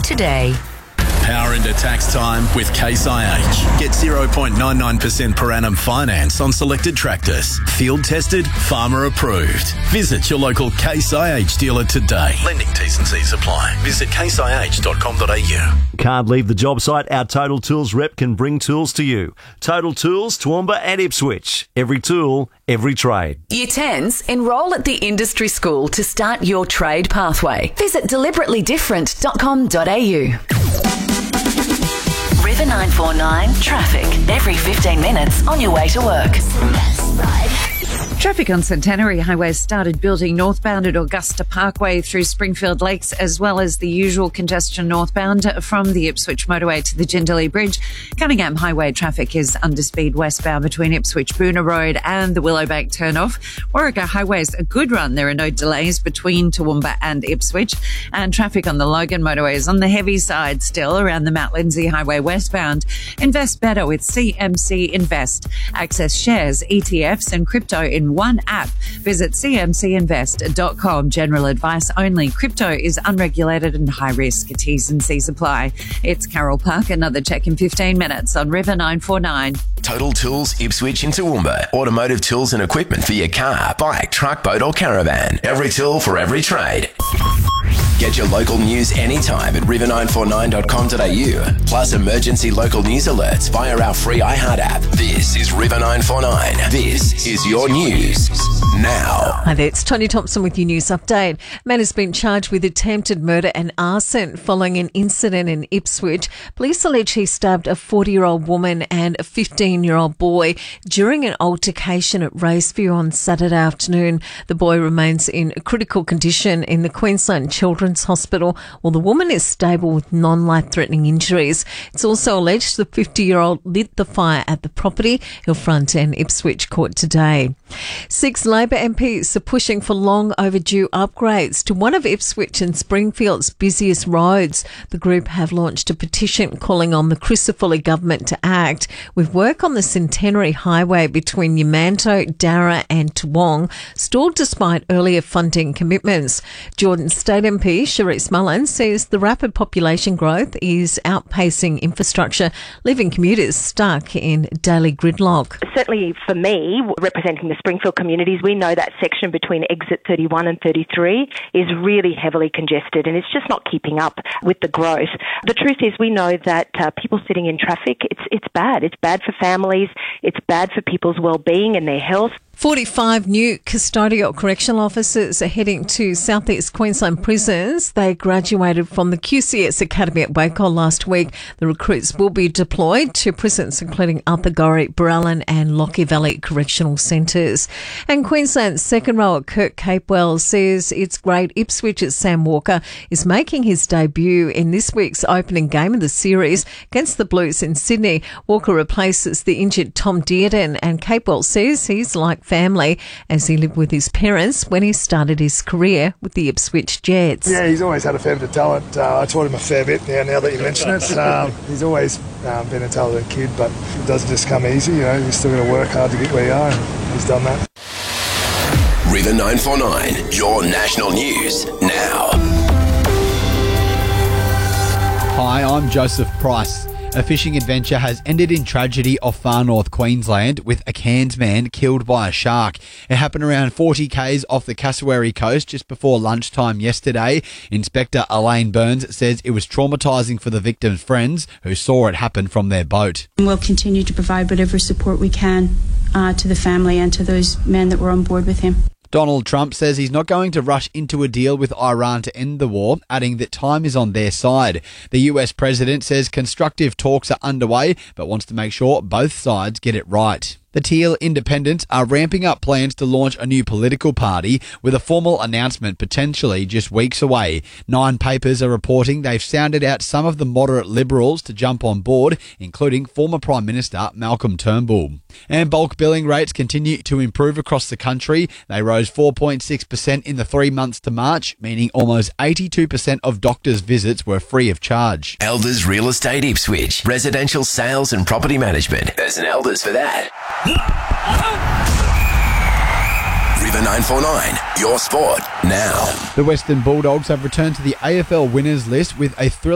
today. Power into tax time with Case IH. Get 0.99% per annum finance on selected tractors. Field tested, farmer approved. Visit your local Case IH dealer today. Lending T's and C's apply. Visit caseih.com.au. Can't leave the job site? Our Total Tools rep can bring tools to you. Total Tools, Toowoomba and Ipswich. Every tool, every trade. Year 10s, enrol at the industry school to start your trade pathway. Visit deliberately-different.com.au. River 949 traffic. Every 15 minutes on your way to work. Traffic on Centenary Highway started building northbound at Augusta Parkway through Springfield Lakes, as well as the usual congestion northbound from the Ipswich motorway to the Jindalee Bridge. Cunningham Highway traffic is under speed westbound between Ipswich Boona Road and the Willowbank turnoff. Warwick Highway's a good run. There are no delays between Toowoomba and Ipswich. And traffic on the Logan motorway is on the heavy side still around the Mount Lindsay Highway westbound. Invest better with CMC Invest. Access shares, ETFs and crypto in one app. Visit cmcinvest.com. General advice only. Crypto is unregulated and high risk. T's and C's apply. It's Carol Park. Another check in 15 minutes on River 949. Total Tools Ipswich and Toowoomba. Automotive tools and equipment for your car, bike, truck, boat or caravan. Every tool for every trade. Get your local news anytime at river949.com.au. Plus emergency local news alerts via our free iHeart app. This is River 949. This is your news now. Hi there, it's Tony Thompson with your news update. A man has been charged with attempted murder and arson following an incident in Ipswich. Police allege he stabbed a 40-year-old woman and a 15-year-old boy during an altercation at Raceview on Saturday afternoon. The boy remains in a critical condition in the Queensland Children's Hospital, while the woman is stable with non-life-threatening injuries. It's also alleged the 50-year-old lit the fire at the property. He'll front an Ipswich court today. 6 Labor MPs are pushing for long overdue upgrades to one of Ipswich and Springfield's busiest roads. The group have launched a petition calling on the Crisafulli government to act, with work on the Centenary Highway between Yamanto, Darra and Toowong stalled despite earlier funding commitments. Jordan State MP Charisse Mullen says the rapid population growth is outpacing infrastructure, leaving commuters stuck in daily gridlock. Certainly for me, representing the Springfield communities, we know that section between exit 31 and 33 is really heavily congested and it's just not keeping up with the growth. The truth is we know that people sitting in traffic, it's bad. It's bad for families. It's bad for people's well-being and their health. 45 new custodial correctional officers are heading to southeast Queensland prisons. They graduated from the QCS Academy at Wacol last week. The recruits will be deployed to prisons including Arthurgorrie, Barellan and Lockyer Valley Correctional Centres. And Queensland's second rower Kurt Capewell says it's great Ipswich's Sam Walker is making his debut in this week's opening game of the series against the Blues in Sydney. Walker replaces the injured Tom Dearden, and Capewell says he's like family as he lived with his parents when he started his career with the Ipswich Jets. Yeah, he's always had a fair bit of talent. I taught him a fair bit now that you mention it. He's always been a talented kid, but it doesn't just come easy. You know, you're still going to work hard to get where you are, and he's done that. River 949, your national news now. Hi, I'm Joseph Price. A fishing adventure has ended in tragedy off far north Queensland with a Cairns man killed by a shark. It happened around 40 k's off the Cassowary coast just before lunchtime yesterday. Inspector Elaine Burns says it was traumatising for the victim's friends who saw it happen from their boat. We'll continue to provide whatever support we can to the family and to those men that were on board with him. Donald Trump says he's not going to rush into a deal with Iran to end the war, adding that time is on their side. The US president says constructive talks are underway, but wants to make sure both sides get it right. The Teal Independents are ramping up plans to launch a new political party with a formal announcement potentially just weeks away. 9 papers are reporting they've sounded out some of the moderate Liberals to jump on board, including former Prime Minister Malcolm Turnbull. And bulk billing rates continue to improve across the country. They rose 4.6% in the 3 months to March, meaning almost 82% of doctors' visits were free of charge. Elders Real Estate Ipswich. Residential sales and property management. There's an Elders for that. River 949, your sport now. The Western Bulldogs have returned to the AFL winners list with a thrilling